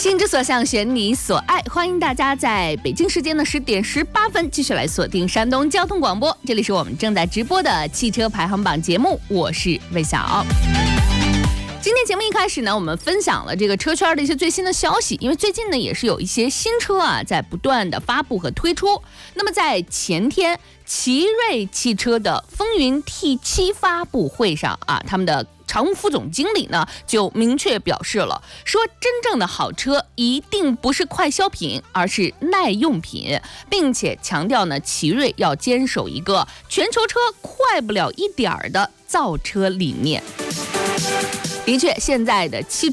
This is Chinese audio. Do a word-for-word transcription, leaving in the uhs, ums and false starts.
心之所向，选你所爱。欢迎大家在北京时间的十点十八分继续来锁定山东交通广播，这里是我们正在直播的汽车排行榜节目，我是魏晓。今天节目一开始呢，我们分享了这个车圈的一些最新的消息，因为最近呢也是有一些新车啊在不断的发布和推出。那么在前天，奇瑞汽车的风云 T 七 发布会上啊，他们的常务副总经理呢就明确表示了，说真正的好车一定不是快消品，而是耐用品，并且强调呢，奇瑞要坚守一个全球车快不了一点儿的造车理念。的确，现在的汽